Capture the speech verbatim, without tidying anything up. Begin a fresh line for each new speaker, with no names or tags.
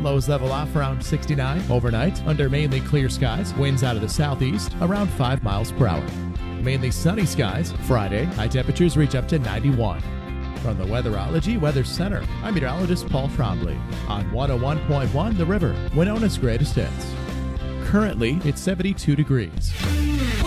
Lows level off around sixty-nine. Overnight, under mainly clear skies. Winds out of the southeast around five miles per hour. Mainly sunny skies. Friday, high temperatures reach up to ninety-one. From the Weatherology Weather Center, I'm meteorologist Paul Trombley on one oh one point one The River, Winona's greatest hits. Currently, it's seventy-two degrees.